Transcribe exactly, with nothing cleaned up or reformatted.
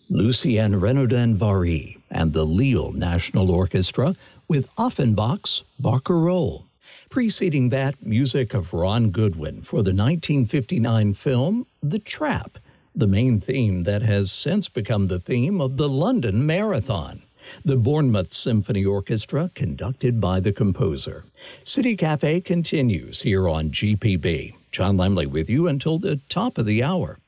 Lucien Renaudin-Vary and the Lille National Orchestra with Offenbach's Barcarolle. Preceding that, music of Ron Goodwin for the nineteen fifty-nine film The Trap, the main theme that has since become the theme of the London Marathon. The Bournemouth Symphony Orchestra, conducted by the composer. City Cafe continues here on G P B. John Lemley with you until the top of the hour.